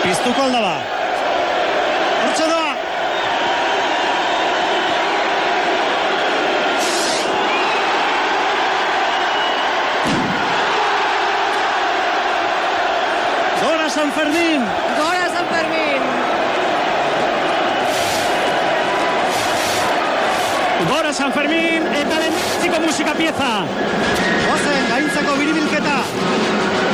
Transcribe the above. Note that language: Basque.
Piztuko aldaba. Hortxe doa. Gora San Fermín. Gora San Fermín. Gora San Fermín eta lehenbiziko musika pieza. Ozen, gaintzako biribilketa.